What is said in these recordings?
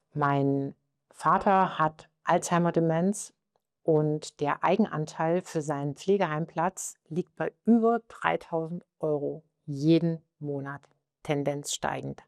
Mein Vater hat Alzheimer-Demenz und der Eigenanteil für seinen Pflegeheimplatz liegt bei über 3.000 € jeden Monat, Tendenz steigend.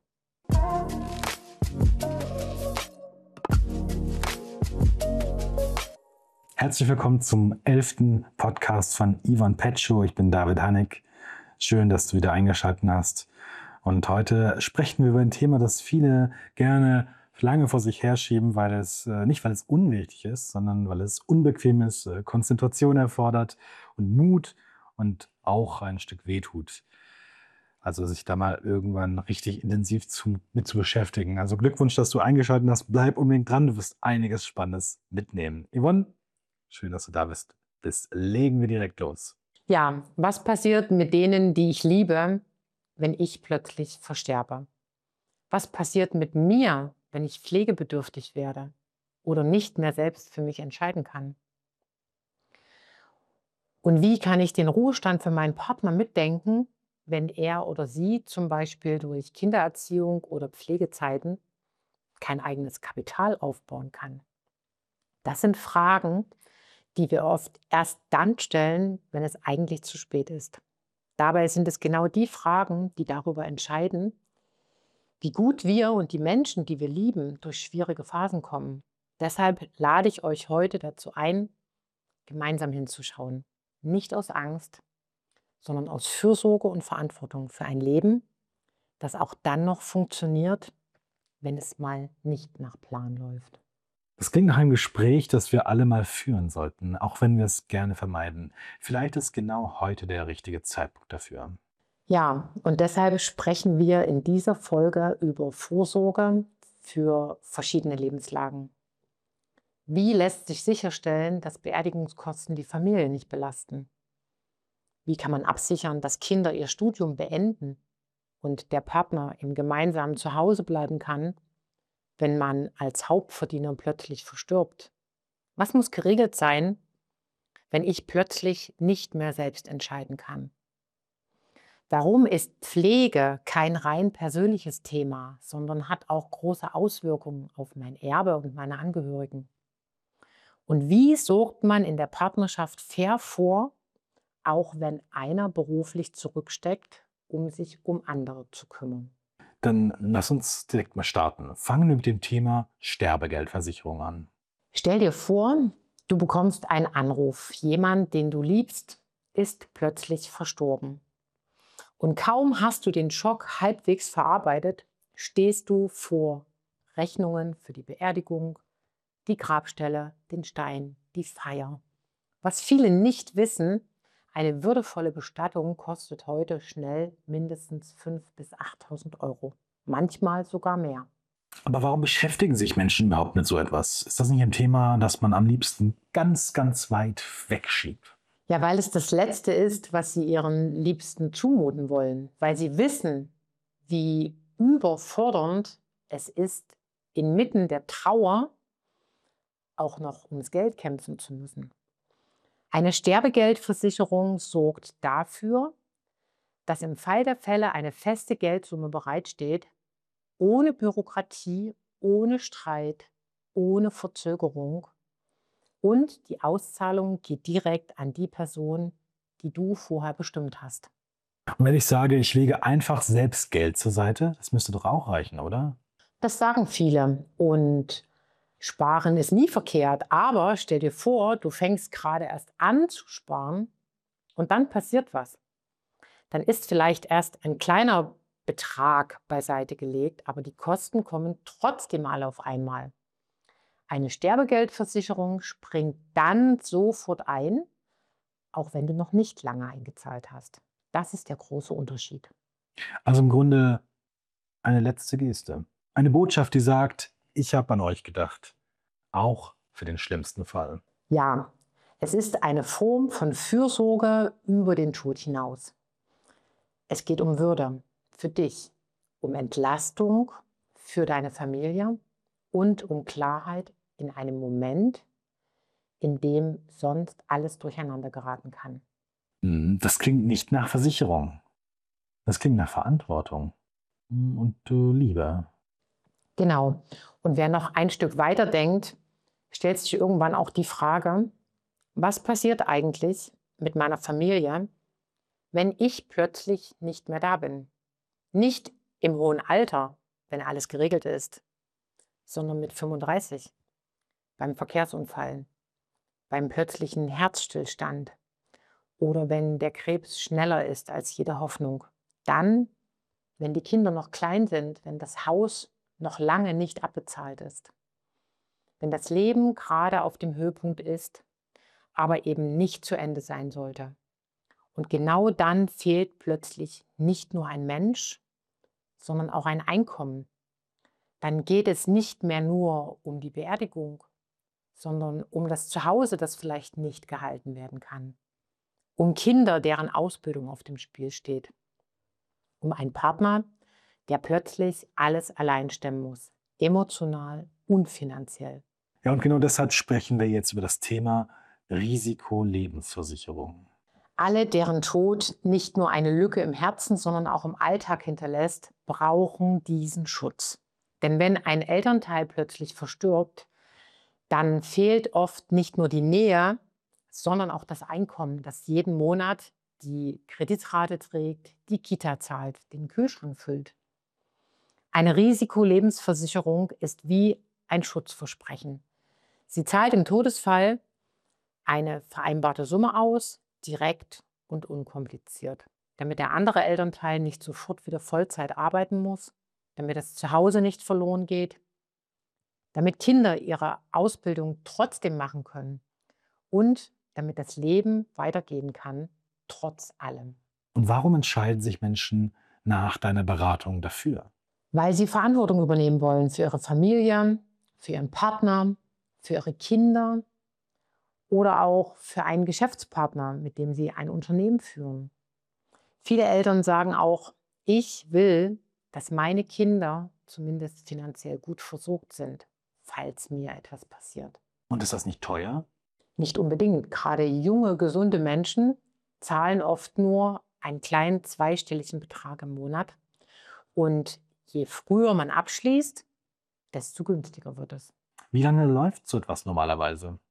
Herzlich willkommen zum 11. Podcast von Ivan Petschow. Ich bin David Hannig. Schön, dass du wieder eingeschaltet hast. Und heute sprechen wir über ein Thema, das viele gerne lange vor sich herschieben, nicht weil es unwichtig ist, sondern weil es unbequem ist, Konzentration erfordert und Mut und auch ein Stück wehtut. Also sich da mal irgendwann richtig intensiv mit zu beschäftigen. Also Glückwunsch, dass du eingeschaltet hast. Bleib unbedingt dran, du wirst einiges Spannendes mitnehmen. Yvonne, schön, dass du da bist. Legen wir direkt los. Ja, was passiert mit denen, die ich liebe, wenn ich plötzlich versterbe? Was passiert mit mir, wenn ich pflegebedürftig werde oder nicht mehr selbst für mich entscheiden kann? Und wie kann ich den Ruhestand für meinen Partner mitdenken, wenn er oder sie zum Beispiel durch Kindererziehung oder Pflegezeiten kein eigenes Kapital aufbauen kann? Das sind Fragen, die wir oft erst dann stellen, wenn es eigentlich zu spät ist. Dabei sind es genau die Fragen, die darüber entscheiden, wie gut wir und die Menschen, die wir lieben, durch schwierige Phasen kommen. Deshalb lade ich euch heute dazu ein, gemeinsam hinzuschauen. Nicht aus Angst, sondern aus Fürsorge und Verantwortung für ein Leben, das auch dann noch funktioniert, wenn es mal nicht nach Plan läuft. Das klingt nach einem Gespräch, das wir alle mal führen sollten, auch wenn wir es gerne vermeiden. Vielleicht ist genau heute der richtige Zeitpunkt dafür. Ja, und deshalb sprechen wir in dieser Folge über Vorsorge für verschiedene Lebenslagen. Wie lässt sich sicherstellen, dass Beerdigungskosten die Familie nicht belasten? Wie kann man absichern, dass Kinder ihr Studium beenden und der Partner im gemeinsamen Zuhause bleiben kann, wenn man als Hauptverdiener plötzlich verstirbt? Was muss geregelt sein, wenn ich plötzlich nicht mehr selbst entscheiden kann? Warum ist Pflege kein rein persönliches Thema, sondern hat auch große Auswirkungen auf mein Erbe und meine Angehörigen? Und wie sorgt man in der Partnerschaft fair vor, auch wenn einer beruflich zurücksteckt, um sich um andere zu kümmern? Dann lass uns direkt mal starten. Fangen wir mit dem Thema Sterbegeldversicherung an. Stell dir vor, du bekommst einen Anruf. Jemand, den du liebst, ist plötzlich verstorben. Und kaum hast du den Schock halbwegs verarbeitet, stehst du vor Rechnungen für die Beerdigung, die Grabstelle, den Stein, die Feier. Was viele nicht wissen, eine würdevolle Bestattung kostet heute schnell mindestens 5.000 bis 8.000 €, manchmal sogar mehr. Aber warum beschäftigen sich Menschen überhaupt mit so etwas? Ist das nicht ein Thema, das man am liebsten ganz, ganz weit wegschiebt? Ja, weil es das Letzte ist, was sie ihren Liebsten zumuten wollen, weil sie wissen, wie überfordernd es ist, inmitten der Trauer auch noch ums Geld kämpfen zu müssen. Eine Sterbegeldversicherung sorgt dafür, dass im Fall der Fälle eine feste Geldsumme bereitsteht, ohne Bürokratie, ohne Streit, ohne Verzögerung. Und die Auszahlung geht direkt an die Person, die du vorher bestimmt hast. Und wenn ich sage, ich lege einfach selbst Geld zur Seite, das müsste doch auch reichen, oder? Das sagen viele. Und sparen ist nie verkehrt. Aber stell dir vor, du fängst gerade erst an zu sparen und dann passiert was. Dann ist vielleicht erst ein kleiner Betrag beiseite gelegt, aber die Kosten kommen trotzdem alle auf einmal. Eine Sterbegeldversicherung springt dann sofort ein, auch wenn du noch nicht lange eingezahlt hast. Das ist der große Unterschied. Also im Grunde eine letzte Geste. Eine Botschaft, die sagt, ich habe an euch gedacht. Auch für den schlimmsten Fall. Ja, es ist eine Form von Fürsorge über den Tod hinaus. Es geht um Würde für dich, um Entlastung für deine Familie und um Klarheit in einem Moment, in dem sonst alles durcheinander geraten kann. Das klingt nicht nach Versicherung. Das klingt nach Verantwortung und Liebe. Genau. Und wer noch ein Stück weiter denkt, stellt sich irgendwann auch die Frage, was passiert eigentlich mit meiner Familie, wenn ich plötzlich nicht mehr da bin? Nicht im hohen Alter, wenn alles geregelt ist, sondern mit 35, beim Verkehrsunfall, beim plötzlichen Herzstillstand oder wenn der Krebs schneller ist als jede Hoffnung. Dann, wenn die Kinder noch klein sind, wenn das Haus noch lange nicht abbezahlt ist, wenn das Leben gerade auf dem Höhepunkt ist, aber eben nicht zu Ende sein sollte. Und genau dann fehlt plötzlich nicht nur ein Mensch, sondern auch ein Einkommen. Dann geht es nicht mehr nur um die Beerdigung, sondern um das Zuhause, das vielleicht nicht gehalten werden kann. Um Kinder, deren Ausbildung auf dem Spiel steht. Um einen Partner, der plötzlich alles allein stemmen muss. Emotional und finanziell. Ja, und genau deshalb sprechen wir jetzt über das Thema Risikolebensversicherung. Alle, deren Tod nicht nur eine Lücke im Herzen, sondern auch im Alltag hinterlässt, brauchen diesen Schutz. Denn wenn ein Elternteil plötzlich verstirbt, dann fehlt oft nicht nur die Nähe, sondern auch das Einkommen, das jeden Monat die Kreditrate trägt, die Kita zahlt, den Kühlschrank füllt. Eine Risikolebensversicherung ist wie ein Schutzversprechen. Sie zahlt im Todesfall eine vereinbarte Summe aus, direkt und unkompliziert, damit der andere Elternteil nicht sofort wieder Vollzeit arbeiten muss, damit das Zuhause nicht verloren geht, damit Kinder ihre Ausbildung trotzdem machen können und damit das Leben weitergehen kann, trotz allem. Und warum entscheiden sich Menschen nach deiner Beratung dafür? Weil sie Verantwortung übernehmen wollen für ihre Familie, für ihren Partner, für ihre Kinder oder auch für einen Geschäftspartner, mit dem sie ein Unternehmen führen. Viele Eltern sagen auch, ich will, dass meine Kinder zumindest finanziell gut versorgt sind, falls mir etwas passiert. Und ist das nicht teuer? Nicht unbedingt. Gerade junge, gesunde Menschen zahlen oft nur einen kleinen zweistelligen Betrag im Monat. Und je früher man abschließt, desto günstiger wird es. Wie lange läuft so etwas normalerweise?